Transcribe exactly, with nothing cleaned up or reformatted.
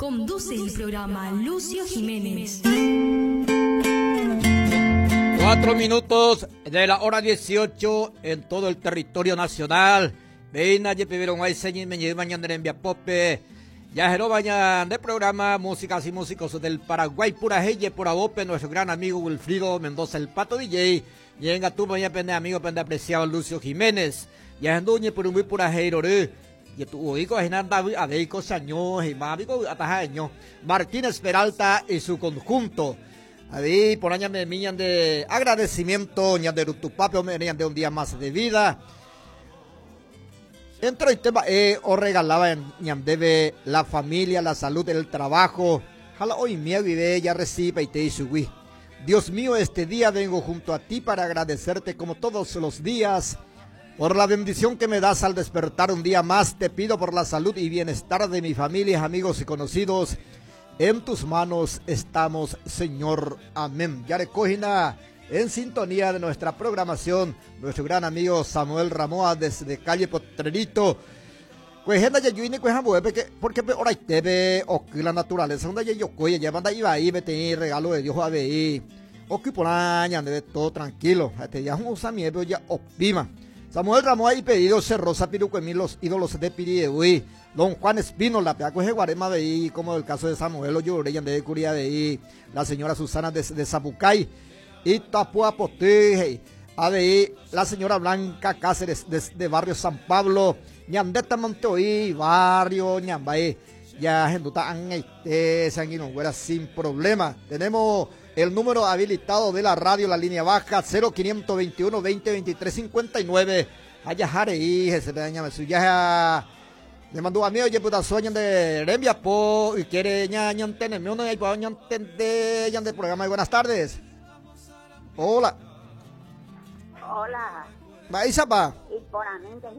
Conduce el programa Lucio Jiménez. Cuatro minutos de la hora dieciocho en todo el territorio nacional. Veina ya pidieron ahí señor me mañana en Viapope. Ya jero bañan de programa Músicas y Músicos del Paraguay, pura heye, pura bope, nuestro gran amigo Wilfrido Mendoza, el Pato D J. Llega tú, mañana pende amigo, pende apreciado Lucio Jiménez. Ya enduñe por un muy pura heirore. Y tu hijo es nada a veico sañó, y mámico atajaño. Martínez Peralta y su conjunto. Ahí por año me miñan de agradecimiento, ñan de Rutupapio, me de un día más de vida. Entre el tema, eh, o regalaba ñan debe la familia, la salud, el trabajo. Jala hoy miedo y de ella reciba y te subí. Dios mío, este día vengo junto a ti para agradecerte como todos los días. Por la bendición que me das al despertar un día más, te pido por la salud y bienestar de mi familia, amigos y conocidos. En tus manos estamos, Señor. Amén. Ya recogina en sintonía de nuestra programación, nuestro gran amigo Samuel Ramoa desde calle Potrerito. Pues gente ya yuine pues porque porque ahora te o que la naturaleza donde ya yo coye ya manda iba ahí vete regalo de Dios a ver. O que por año de todo tranquilo. Este ya un samiebro ya opima. Samuel Ramón ahí pedido Cerrosa Pirucuemí, los ídolos de Piridehuí, don Juan Espino, la peaco de Guarema de ahí, como el caso de Samuel Oyoreyan de Curia de ahí, la señora Susana de, de Zapucay, y Tapua Poteje, a de ahí, la señora Blanca Cáceres de, de barrio San Pablo, Ñandeta Monteoí, barrio Ñambaé, ya Genduta Angeite, Sanguinongüera sin problema. Tenemos el número habilitado de la radio, la línea baja, cero quinientos veintiuno, veinte, veintitrés, cincuenta y nueve. Allá Jareí, se daña me suya. Le mandó a mí, oye, puta, sueñan de Rembia Po, y quiere ñaño entenderme, uno y pues ñaño entender, ñan del programa. Buenas tardes. Hola. Hola. Va, Isapa. Y por amén,